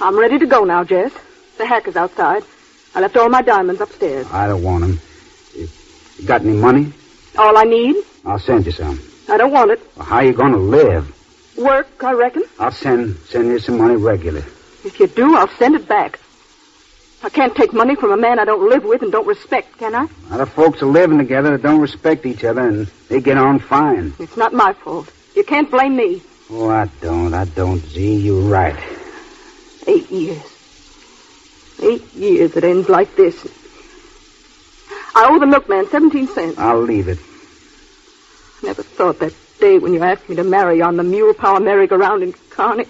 I'm ready to go now, Jess. The hack is outside. I left all my diamonds upstairs. I don't want them. You got any money? All I need? I'll send you some. I don't want it. Well, how you going to live? Work, I reckon. I'll send you some money regularly. If you do, I'll send it back. I can't take money from a man I don't live with and don't respect, can I? A lot of folks are living together that don't respect each other, and they get on fine. It's not my fault. You can't blame me. Oh, I don't, Z. You're right. 8 years. 8 years it ends like this. I owe the milkman 17 cents. I'll leave it. Never thought that day when you asked me to marry you on the mule power merry-go-round in Kearney.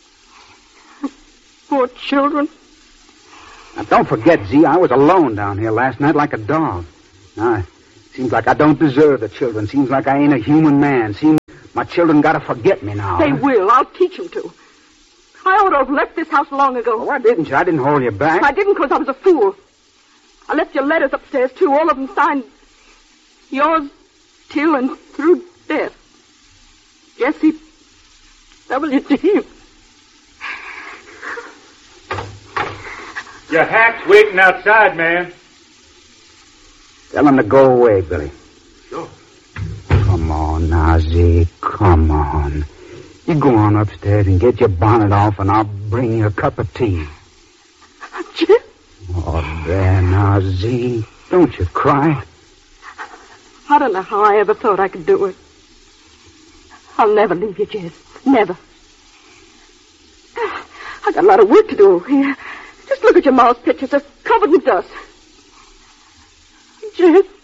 Poor children. Now, don't forget, Z, I was alone down here last night like a dog. Now, it seems like I don't deserve the children. Seems like I ain't a human man. Seems my children gotta forget me now. They will. I'll teach them to. I ought to have left this house long ago. Well, why didn't you? I didn't hold you back. I didn't because I was a fool. I left your letters upstairs, too. All of them signed yours till and through death. Jesse W.D. Your hack's waiting outside, man. Tell him to go away, Billy. Sure. Come on now, Z. Come on. You go on upstairs and get your bonnet off, and I'll bring you a cup of tea. Jim? Oh, there now, Z. Don't you cry. I don't know how I ever thought I could do it. I'll never leave you, Jess. Never. I got a lot of work to do here. Just look at your mom's pictures. They're covered with dust. Jess.